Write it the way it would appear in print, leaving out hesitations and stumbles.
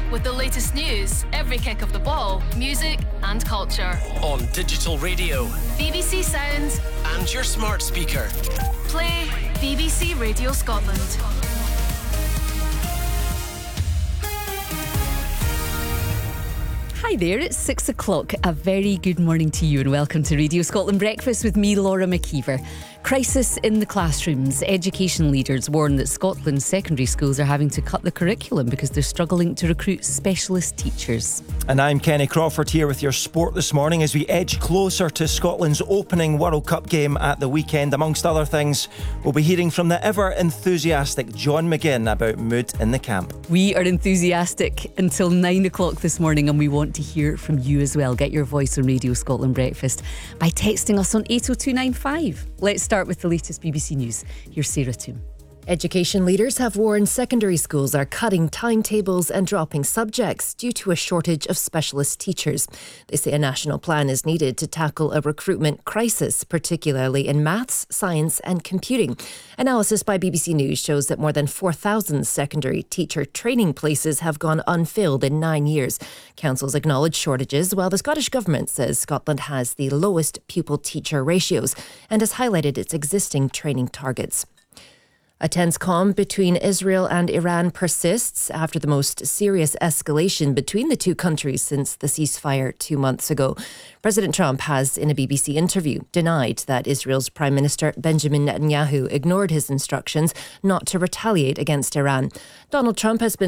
with the latest news, every kick of the ball, music and culture. On digital radio, BBC Sounds and your smart speaker. Play BBC Radio Scotland. Hi there, it's 6 o'clock. A very good morning to you and welcome to Radio Scotland Breakfast with me, Laura McKeever. Crisis in the classrooms. Education leaders warn that Scotland's secondary schools are having to cut the curriculum because they're struggling to recruit specialist teachers. And I'm Kenny Crawford here with your sport this morning as we edge closer to Scotland's opening World Cup game at the weekend. Amongst other things, we'll be hearing from the ever enthusiastic John McGinn about mood in the camp. We are enthusiastic until 9 o'clock this morning and we want to hear from you as well. Get your voice on Radio Scotland Breakfast by texting us on 80295. Let's start with the latest BBC News. Here's Sarah Toom. Education leaders have warned secondary schools are cutting timetables and dropping subjects due to a shortage of specialist teachers. They say a national plan is needed to tackle a recruitment crisis, particularly in maths, science and computing. Analysis by BBC News shows that more than 4,000 secondary teacher training places have gone unfilled in 9 years. Councils acknowledge shortages, while the Scottish Government says Scotland has the lowest pupil-teacher ratios and has highlighted its existing training targets. A tense calm between Israel and Iran persists after the most serious escalation between the two countries since the ceasefire 2 months ago. President Trump has, in a BBC interview, denied that Israel's Prime Minister Benjamin Netanyahu ignored his instructions not to retaliate against Iran. Donald Trump has been